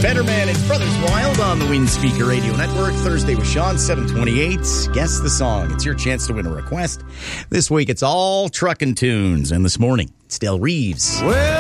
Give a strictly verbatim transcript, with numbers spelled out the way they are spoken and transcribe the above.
Better Man and Brothers Wild on the Windspeaker Radio Network. Thursday with Sean, seven twenty-eight. Guess the song. It's your chance to win a request. This week, it's all truckin' tunes. And this morning, it's Del Reeves. Well,